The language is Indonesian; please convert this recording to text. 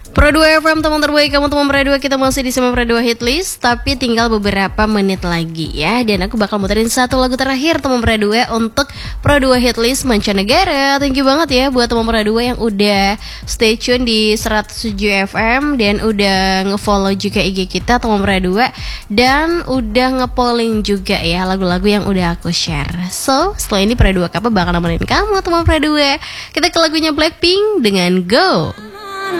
Pro 2 FM, teman terbaik kamu teman Pro 2. Kita masih di Pro 2 Hit List, tapi tinggal beberapa menit lagi ya. Dan aku bakal muterin satu lagu terakhir teman Pro 2 untuk Pro 2 Hit List mancanegara. Thank you banget ya buat teman Pro 2 yang udah stay tune di 107 FM dan udah nge-follow juga IG kita teman Pro 2, dan udah nge-polling juga ya lagu-lagu yang udah aku share. So, setelah ini Pro 2 Kapa bakal nemenin kamu teman Pro 2. Kita ke lagunya Blackpink dengan Go.